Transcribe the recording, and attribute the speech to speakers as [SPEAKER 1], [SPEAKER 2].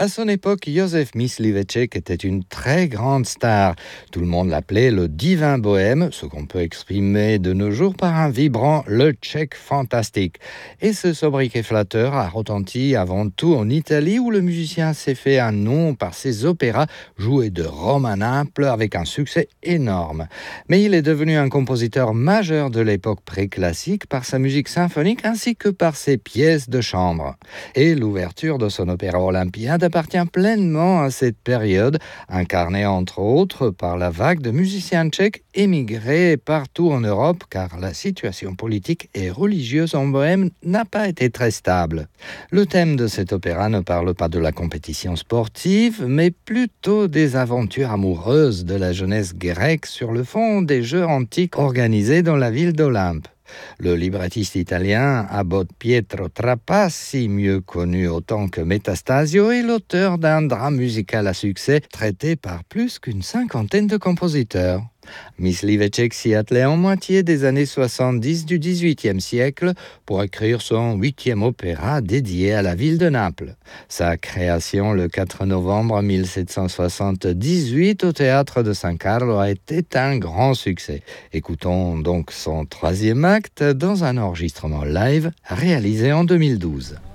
[SPEAKER 1] À son époque, Józef Mysliveček était une très grande star. Tout le monde l'appelait le divin bohème, ce qu'on peut exprimer de nos jours par un vibrant le tchèque fantastique. Et ce sobriquet flatteur a retenti avant tout en Italie, où le musicien s'est fait un nom par ses opéras joués de Rome à Naples avec un succès énorme. Mais il est devenu un compositeur majeur de l'époque préclassique par sa musique symphonique ainsi que par ses pièces de chambre. Et l'ouverture de son opéra Olympiade appartient pleinement à cette période, incarnée entre autres par la vague de musiciens tchèques émigrés partout en Europe, car la situation politique et religieuse en Bohème n'a pas été très stable. Le thème de cet opéra ne parle pas de la compétition sportive, mais plutôt des aventures amoureuses de la jeunesse grecque sur le fond des jeux antiques organisés dans la ville d'Olympe. Le librettiste italien Abbot Pietro Trapassi, mieux connu autant que Metastasio, est l'auteur d'un drame musical à succès traité par plus qu'une cinquantaine de compositeurs. Mysliveček s'y attelait en moitié des années 70 du XVIIIe siècle pour écrire son 8e opéra dédié à la ville de Naples. Sa création le 4 novembre 1778 au théâtre de San Carlo a été un grand succès. Écoutons donc son 3e acte dans un enregistrement live réalisé en 2012.